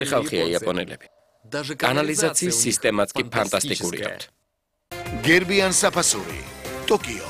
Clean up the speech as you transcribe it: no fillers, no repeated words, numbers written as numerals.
ხალხია იაპონელები. კანალიზაციის სისტემაც კი ფანტასტიკური აქვთ. გერბიან საფასური, ტოკიო.